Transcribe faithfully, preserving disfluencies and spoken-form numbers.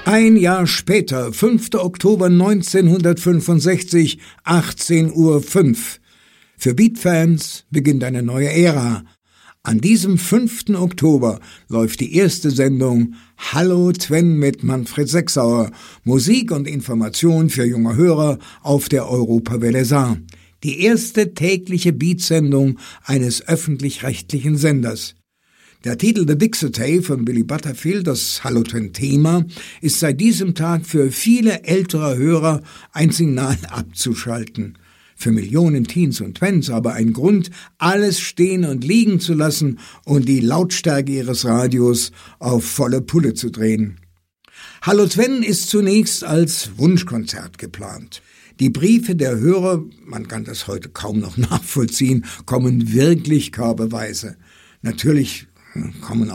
Ein Jahr später, fünfter Oktober neunzehnhundertfünfundsechzig, achtzehn Uhr fünf. Für Beat-Fans beginnt eine neue Ära. An diesem fünften Oktober läuft die erste Sendung Hallo Twen mit Manfred Sechsauer, Musik und Information für junge Hörer auf der Europawelle Saar. Die erste tägliche Beat-Sendung eines öffentlich-rechtlichen Senders. Der Titel The Dixie von Billy Butterfield, das Hallo Twen-Thema, ist seit diesem Tag für viele ältere Hörer ein Signal abzuschalten. Für Millionen Teens und Twens aber ein Grund, alles stehen und liegen zu lassen und die Lautstärke ihres Radios auf volle Pulle zu drehen. Hallo Twen ist zunächst als Wunschkonzert geplant. Die Briefe der Hörer, man kann das heute kaum noch nachvollziehen, kommen wirklich körbeweise. Natürlich kommen